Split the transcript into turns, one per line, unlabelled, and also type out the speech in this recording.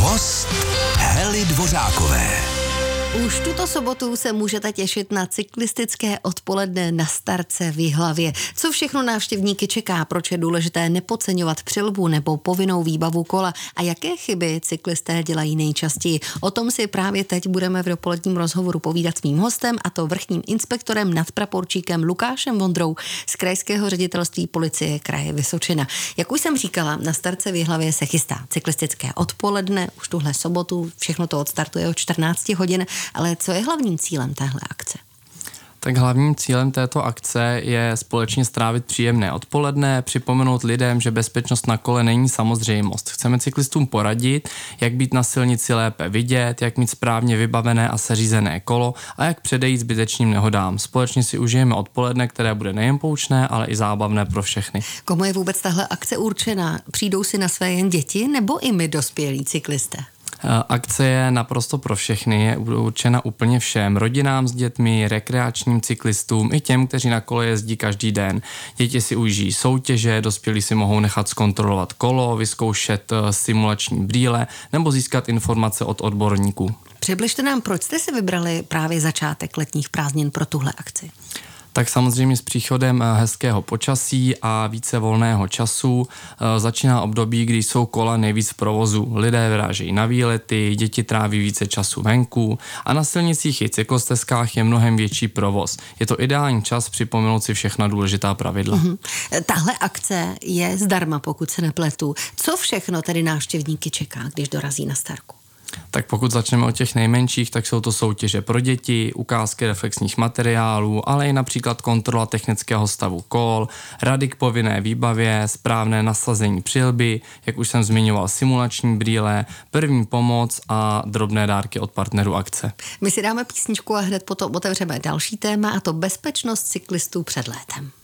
Host Hely Dvořákové.
Už tuto sobotu se můžete těšit na cyklistické odpoledne na Starce v Jihlavě. Co všechno návštěvníky čeká, proč je důležité nepodceňovat přilbu nebo povinnou výbavu kola a jaké chyby cyklisté dělají nejčastěji. O tom si právě teď budeme v dopoledním rozhovoru povídat s mým hostem, a to vrchním inspektorem nadpraporčíkem Lukášem Vondrou z Krajského ředitelství policie kraje Vysočina. Jak už jsem říkala, na Starce v Jihlavě se chystá cyklistické odpoledne, už tuhle sobotu, všechno to odstartuje od 14 hodin. Ale co je hlavním cílem téhle akce?
Tak hlavním cílem této akce je společně strávit příjemné odpoledne, připomenout lidem, že bezpečnost na kole není samozřejmost. Chceme cyklistům poradit, jak být na silnici lépe vidět, jak mít správně vybavené a seřízené kolo a jak předejít zbytečným nehodám. Společně si užijeme odpoledne, které bude nejen poučné, ale i zábavné pro všechny.
Komu je vůbec tahle akce určená? Přijdou si na své jen děti nebo i my dospělí cyklisté?
Akce je naprosto pro všechny, je určena úplně všem, rodinám s dětmi, rekreačním cyklistům i těm, kteří na kole jezdí každý den. Děti si užijí soutěže, dospělí si mohou nechat zkontrolovat kolo, vyzkoušet simulační brýle nebo získat informace od odborníků.
Přibližte nám, proč jste si vybrali právě začátek letních prázdnin pro tuhle akci?
Tak samozřejmě s příchodem hezkého počasí a více volného času začíná období, kdy jsou kola nejvíc v provozu. Lidé vyrážejí na výlety, děti tráví více času venku a na silnicích i cyklostezkách je mnohem větší provoz. Je to ideální čas připomenout si všechna důležitá pravidla.
Tahle akce je zdarma, pokud se nepletu. Co všechno tedy návštěvníky čeká, když dorazí na Starku?
Tak pokud začneme od těch nejmenších, tak jsou to soutěže pro děti, ukázky reflexních materiálů, ale i například kontrola technického stavu kol, rady k povinné výbavě, správné nasazení přilby, jak už jsem zmiňoval, simulační brýle, první pomoc a drobné dárky od partnerů akce.
My si dáme písničku a hned potom otevřeme další téma, a to bezpečnost cyklistů před létem.